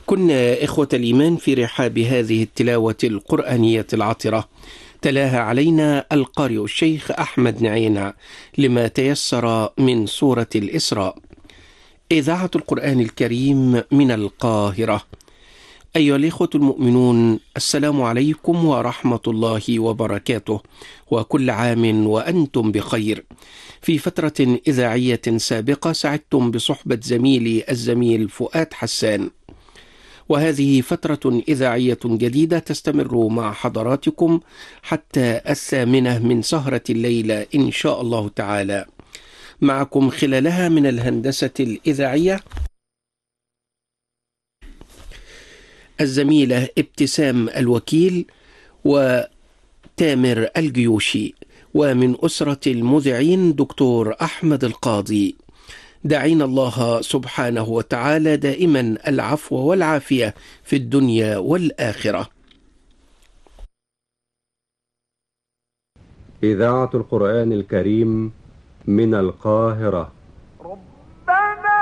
كنا إخوة الإيمان في رحاب هذه التلاوة القرآنية العطرة. تلاها علينا القارئ الشيخ أحمد نعينة لما تيسر من سورة الإسراء. إذاعة القرآن الكريم من القاهرة. أيها الإخوة المؤمنون، السلام عليكم ورحمة الله وبركاته، وكل عام وأنتم بخير. في فترة إذاعية سابقة سعدتم بصحبة زميلي الزميل فؤاد حسان، وهذه فترة إذاعية جديدة تستمر مع حضراتكم حتى 8 من سهرة الليلة إن شاء الله تعالى. معكم خلالها من الهندسة الإذاعية الزميلة ابتسام الوكيل وتامر الجيوشي، ومن أسرة المذيعين دكتور أحمد القاضي. دعينا الله سبحانه وتعالى دائما العفو والعافية في الدنيا والآخرة. إذاعة القرآن الكريم من القاهرة.